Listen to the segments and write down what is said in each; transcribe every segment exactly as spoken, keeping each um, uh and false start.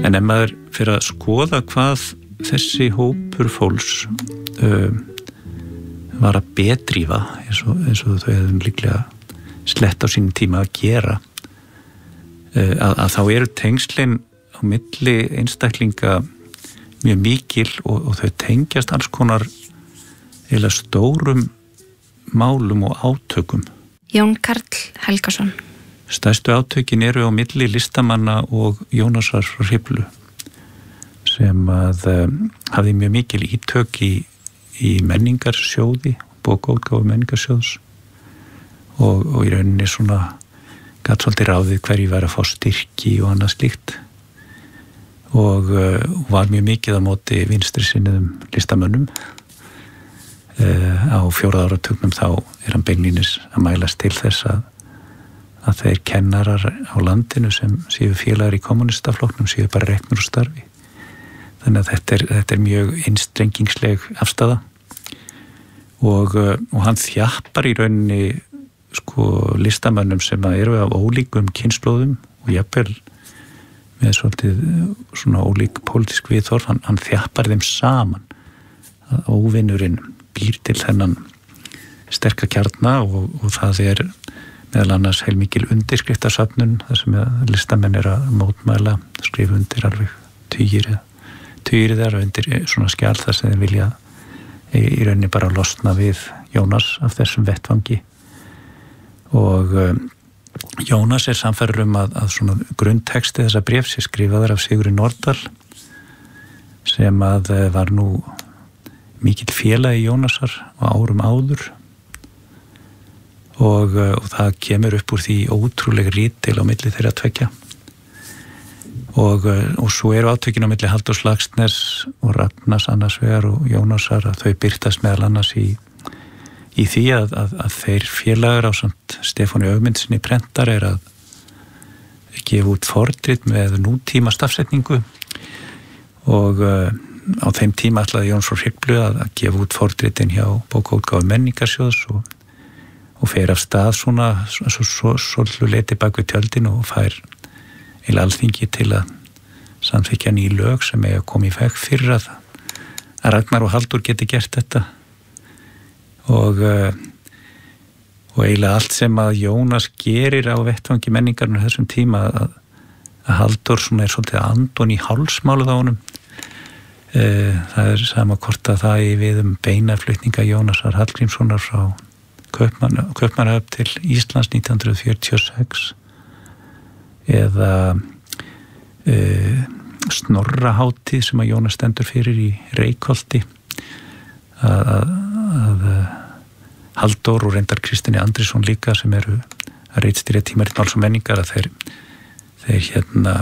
En ef maður fyrir að skoða hvað þessi hópur fólks uh, var að bedrífa eins og, eins og þau hefðum líklega slett á sínum tíma að gera uh, að, að þá eru tengslin á milli einstaklinga mjög mikil og, og þau tengjast alls konar eða stórum málum og átökum. Jón Karl Helgason. Stærstu átökin eru á milli listamanna og Jónasar frá Hriflu sem að um, hafði mjög mikil ítök í, í menningarsjóði, bókaútgáfu menningarsjóðs og, og í rauninni svona gat svolítið ráðið hverju væri að fá styrki og annað slíkt og uh, var mjög mikið á móti vinstri sinniðum listamönnum. Uh, á fjórða áratugnum þá er hann beinlínis að mælast til þess að, að þeir kennarar á landinu sem séu félagar í kommunistaflokknum séu bara reknur úr starfi. Þannig að þetta er, þetta er mjög einstrengingsleg afstafa og, uh, og hann þjappar í rauninni sko listamönnum sem eru af ólíkum kynslóðum og jafnvel með svolítið svona ólík pólitísk viðhorf, hann, hann þjappar þeim saman að óvinurinn býr til þennan sterka kjarna og, og það er meðal annars heilmikil undirskriftasafnun þar sem listamenn er að mótmæla, skrifa undir alveg tugir tugir þar undir svona skjal þar sem þeir vilja í, í rauninni bara losna við Jónas af þessum vettvangi og um, Jónas er sannfærður um að, að svona grunntexti þessa bréfs er skrifaður af Sigurði Nordal sem að var nú mikill félagi Jónasar á árum áður og, og það kemur upp úr því ótrúlega rítil á milli þeirra tveggja og, og svo eru átökin á milli Halldórs Laxness og Ragnars annars vegar og Jónasar að þau birtast meðal annars í, í því að, að, að þeir félagar á samt Stefáni Ögmundsssyni prentar er að gefa út fornrit með nútíma stafsetningu og uh, á þeim tíma ætlaði Jón frá Hriflu að, að gefa út fornritin hjá bókaútgáfu menningarsjóðs og, og fer af stað svona svolítið leiti bak við tjöldin og fær eða alþingi til að samþykkja ný lög sem eiga að koma í veg fyrir að, að Ragnar og Halldór geti gert þetta og, og eiginlega allt sem að Jónas gerir á vettvangi menningarnar þessum tíma að, að Halldór svona er svolítið andon í hálsmálið á honum. Það er sama hvort að það í við um beinaflutninga Jónasar Hallgrímssonar frá Kaupmann, Kaupmannahöfn til Íslands nítján hundruð fjörutíu og sex eða e, Snorrahátíð sem að Jónas stendur fyrir í Reykholti að, að, að Halldór og reyndar Kristini Andrisson líka sem eru að ritstýra tímarit máls og menningar að þeir, þeir hérna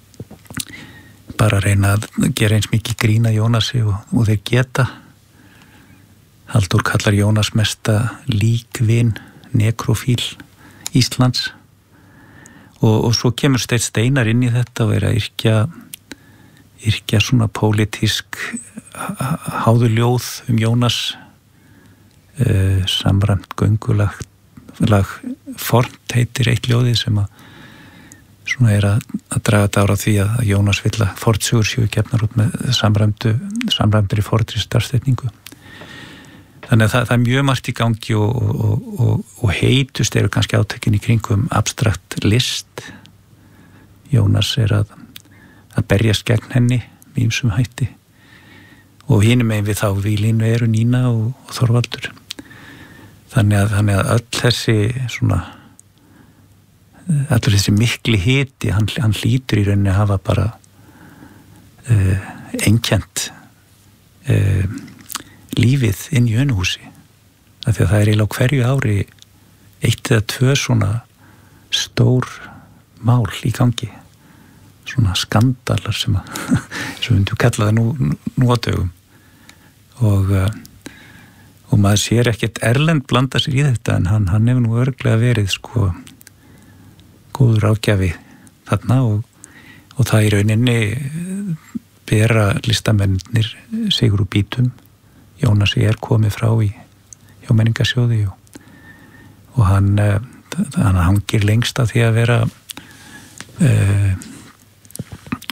bara reyna að gera eins mikið grína Jónasi og, og þeir geta. Halldór kallar Jónas mesta líkvin nekrofíl Íslands og, og svo kemur Steinn Steinar inn í þetta og er að yrkja yrkja svona pólitísk háðuljóð um Jónas uh, samræmt göngulag lag fornt heitir eitt ljóði sem að svona er að, að draga dára því að Jónas vill að fornsugur séu gefnar út með samræmdu samræmdur í fornri starfstetningu. Þannig að það, það er mjög margt í gangi og, og, og, og heitust eru kannski átökin í kringum abstrakt list. Jónas er að, að berjast gegn henni með ýmsum hætti og hinum megin við þá við línu eru Nína og, og Þorvaldur. Þannig að, þannig að öll þessi svona allur þessi mikli hiti, hann, hann hlýtur í rauninni að hafa bara uh, einkennt uh, lífið inn í Unuhúsi. Af því að það er eiginlega á hverju ári eitt eða tvö svona stór mál í gangi. Svona skandalar sem að, sem við myndum kalla það nú, nú á dögum. Og, og maður sér ekkert Erlend blanda sér í þetta en hann, hann hefur nú örugglega verið sko góður ágjafi þarna og, og það í rauninni bera listamennir sigur úr bítum. Jónas er komið frá í hjá menningarsjóði og, og hann, hann hangir lengst að því að vera uh,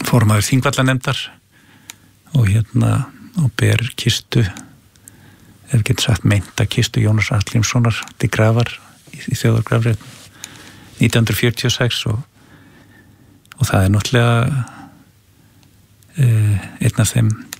formaður Þingvallanemdar og hérna og ber kistu, ef getur sagt meinta kistu Jónas Hallgrímssonar til grafar í, í þjóðargrafreit nítján hundruð fjörutíu og sex og, og það er náttúrulega eh, einn af þeim